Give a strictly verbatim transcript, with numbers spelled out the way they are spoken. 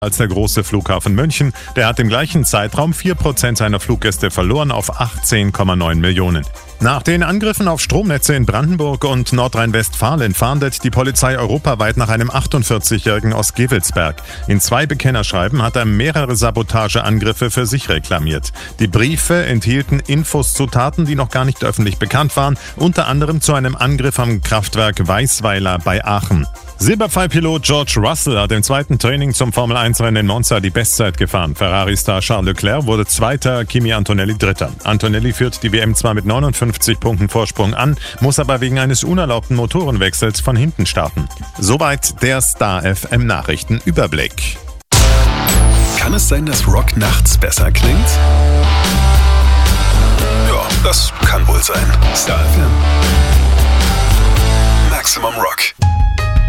als der große Flughafen München. Der hat im gleichen Zeitraum vier Prozent seiner Fluggäste verloren auf achtzehn Komma neun Millionen. Nach den Angriffen auf Stromnetze in Brandenburg und Nordrhein-Westfalen fahndet die Polizei europaweit nach einem achtundvierzigjährigen aus Gevelsberg. In zwei Bekennerschreiben hat er mehrere Sabotageangriffe für sich reklamiert. Die Briefe enthielten Infos zu Taten, die noch gar nicht öffentlich bekannt waren, unter anderem zu einem Angriff am Kraftwerk Weißweiler bei Aachen. Silberpfeilpilot George Russell hat im zweiten Training zum Formel eins Rennen in Monza die Bestzeit gefahren. Ferrari-Star Charles Leclerc wurde Zweiter, Kimi Antonelli Dritter. Antonelli führt die W M zwar mit neunundfünfzig Punkten Vorsprung an, muss aber wegen eines unerlaubten Motorenwechsels von hinten starten. Soweit der Star F M Nachrichtenüberblick. Kann es sein, dass Rock nachts besser klingt? Ja, das kann wohl sein. Star F M. Maximum Rock.